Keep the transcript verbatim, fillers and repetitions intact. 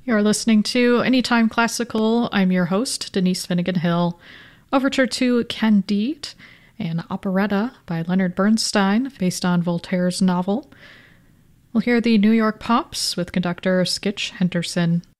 You're listening to Anytime Classical. I'm your host, Denise Finnegan Hill. Overture to Candide, an operetta by Leonard Bernstein based on Voltaire's novel. We'll hear the New York Pops with conductor Skitch Henderson.